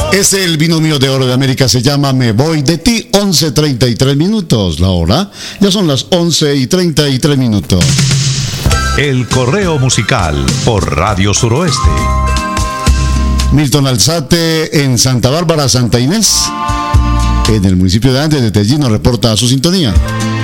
Es el binomio de oro de América, se llama Me Voy de Ti, 11:33 minutos. La hora, ya son las 11:33 minutos. El correo musical por Radio Suroeste. Milton Alzate en Santa Bárbara, Santa Inés, en el municipio de Andes de Tellín, nos reporta su sintonía.